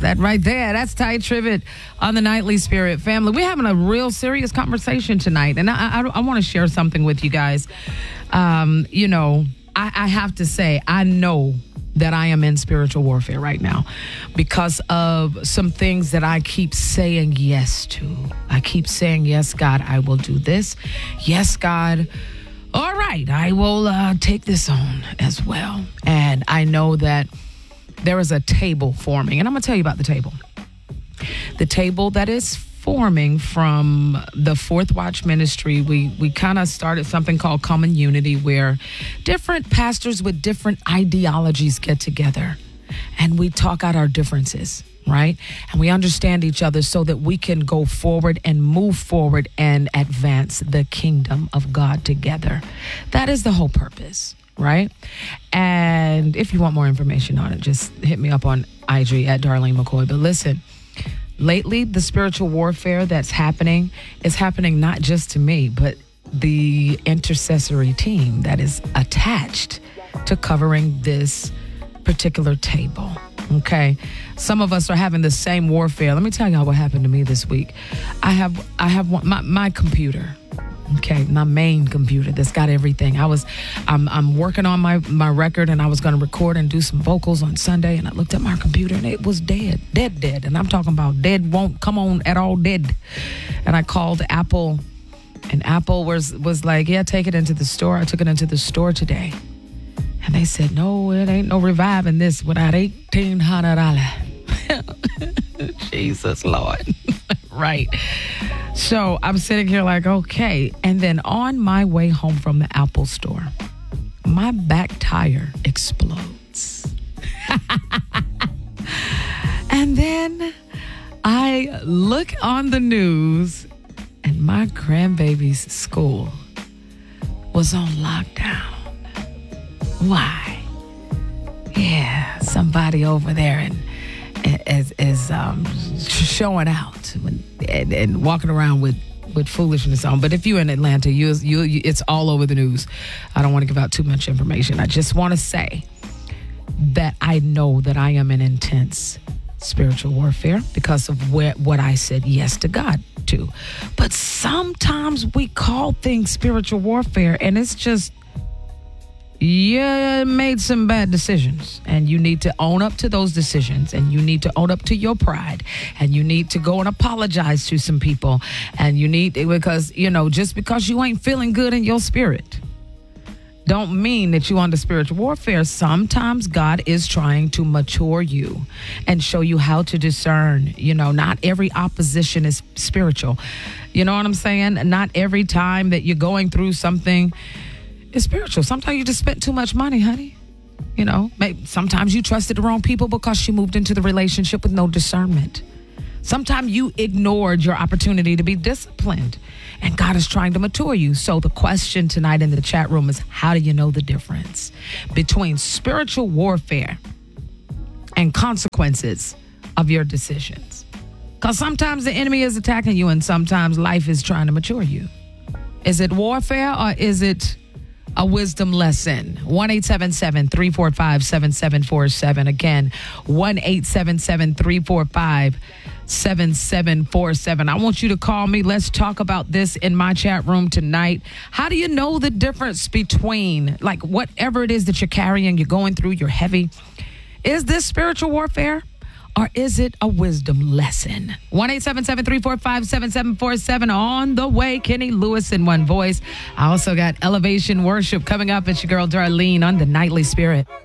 That right there. That's Ty Tribbett on the Nightly Spirit family. We're having a real serious conversation tonight. And I want to share something with you guys. I have to say, I know that I am in spiritual warfare right now because of some things that I keep saying yes to. I keep saying, yes, God, I will do this. Yes, God. All right, I will take this on as well. And I know that there is a table forming. And I'm going to tell you about the table. The table that is forming from the Fourth Watch Ministry. We kind of started something called Common Unity, where different pastors with different ideologies get together and we talk out our differences, right? And we understand each other so that we can go forward and move forward and advance the kingdom of God together. That is the whole purpose, right? And if you want more information on it, just hit me up on IG at Darlene McCoy. But listen, lately, the spiritual warfare that's happening is happening not just to me, but the intercessory team that is attached to covering this particular table. Okay. Some of us are having the same warfare. Let me tell y'all what happened to me this week. I have my computer. Okay, my main computer that's got everything. I'm working on my record, and I was going to record and do some vocals on Sunday, and I looked at my computer and it was dead. And I'm talking about dead, won't come on at all, dead. And I called Apple, and Apple was like, yeah, take it into the store. I took it into the store today, and they said, no, it ain't no reviving this without $1,800. Jesus Lord. Right. So I'm sitting here like, okay. And then on my way home from the Apple store, my back tire explodes. And then I look on the news and my grandbaby's school was on lockdown. Why? Yeah, somebody over there is showing out and walking around with foolishness on. But if you're in Atlanta, you it's all over the news. I don't want to give out too much information. I just want to say that I know that I am in intense spiritual warfare because of what I said yes to God to. But sometimes we call things spiritual warfare, and it's just, you made some bad decisions, and you need to own up to those decisions, and you need to own up to your pride, and you need to go and apologize to some people, and you need, because, just because you ain't feeling good in your spirit don't mean that you're under spiritual warfare. Sometimes God is trying to mature you and show you how to discern. Not every opposition is spiritual. You know what I'm saying? Not every time that you're going through something, it's spiritual. Sometimes you just spent too much money, honey. Maybe sometimes you trusted the wrong people because you moved into the relationship with no discernment. Sometimes you ignored your opportunity to be disciplined, and God is trying to mature you. So the question tonight in the chat room is, how do you know the difference between spiritual warfare and consequences of your decisions? Because sometimes the enemy is attacking you, and sometimes life is trying to mature you. Is it warfare, or is it a wisdom lesson? 1-877-345-7747. Again, 1-877-345-7747. I want you to call me. Let's talk about this in my chat room tonight. How do you know the difference between, whatever it is that you're carrying, you're going through, you're heavy? Is this spiritual warfare, or is it a wisdom lesson? 1-877-345-7747. On the way, Kenny Lewis in One Voice. I also got Elevation Worship coming up. It's your girl Darlene on the Nightly Spirit.